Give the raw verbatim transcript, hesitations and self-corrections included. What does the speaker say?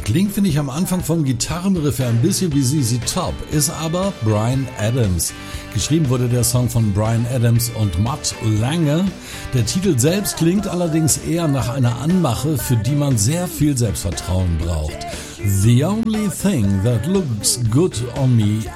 Klingt, finde ich, am Anfang vom Gitarrenriff ein bisschen wie Z Z Top, ist aber Bryan Adams. Geschrieben wurde der Song von Bryan Adams und Mutt Lange. Der Titel selbst klingt allerdings eher nach einer Anmache, für die man sehr viel Selbstvertrauen braucht. The only thing that looks good on me